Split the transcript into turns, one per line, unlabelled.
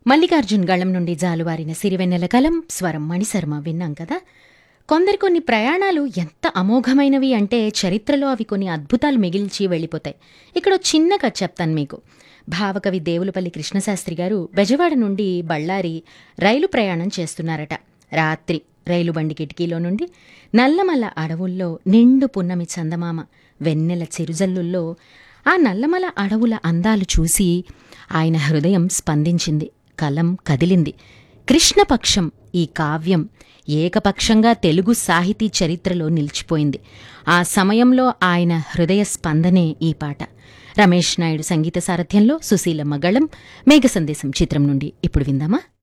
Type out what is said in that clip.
మల్లికార్జున్ గళం నుండి జాలువారిన సిరివెన్నెల కలం స్వరం మణిశర్మ విన్నాం కదా. కొన్ని ప్రయాణాలు ఎంత అమోఘమైనవి అంటే చరిత్రలో అవి కొన్ని అద్భుతాలు మిగిల్చి వెళ్ళిపోతాయి. ఇక్కడ చిన్న కథ చెప్తాను మీకు. భావకవి దేవులపల్లి కృష్ణశాస్త్రి గారు బెజవాడ నుండి బళ్ళారి రైలు ప్రయాణం చేస్తున్నారట. రాత్రి రైలు బండి కిటికీలో నుండి నల్లమల అడవుల్లో నిండు పున్నమి చందమామ వెన్నెల చిరుజల్లుల్లో ఆ నల్లమల అడవుల అందాలు చూసి ఆయన హృదయం స్పందించింది, కలం కదిలింది. కృష్ణపక్షం ఈ కావ్యం ఏకపక్షంగా తెలుగు సాహితీ చరిత్రలో నిలిచిపోయింది. ఆ సమయంలో ఆయన హృదయ స్పందనే ఈ పాట. రమేష్ నాయుడు సంగీత సారథ్యంలో సుశీలమ్మ గళం, మేఘ సందేశం చిత్రం నుండి ఇప్పుడు విందామా.